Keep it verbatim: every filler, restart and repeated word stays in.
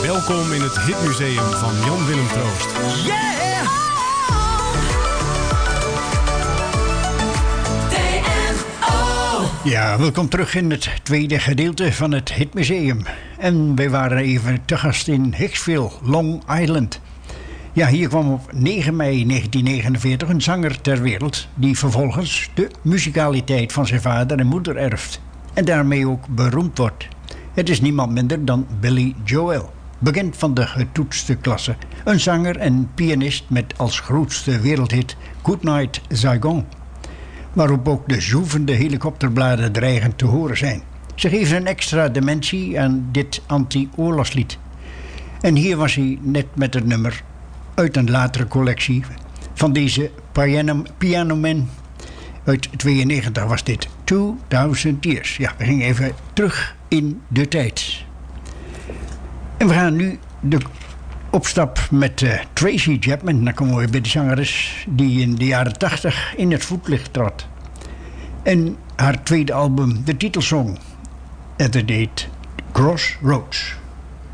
Welkom in het Hitmuseum van Jan Willem Troost. Yeah! Ja, welkom terug in het tweede gedeelte van het Hitmuseum. En wij waren even te gast in Hicksville, Long Island. Ja, hier kwam op negen mei negentien negenenveertig een zanger ter wereld die vervolgens de muzikaliteit van zijn vader en moeder erft. En daarmee ook beroemd wordt. Het is niemand minder dan Billy Joel, bekend van de getoetste klasse. Een zanger en pianist met als grootste wereldhit Goodnight Saigon, waarop ook de zoevende helikopterbladen dreigend te horen zijn. Ze geven een extra dimensie aan dit anti-oorlogslied. En hier was hij net met het nummer uit een latere collectie van deze piano, Pianoman uit tweeënnegentig was dit. tweeduizend Years. Ja, we gingen even terug in de tijd. En we gaan nu de opstap met uh, Tracy Chapman. Dan komen we bij de zangeres die in de jaren tachtig in het voetlicht trad. En haar tweede album, de titelsong, en dat heet Crossroads.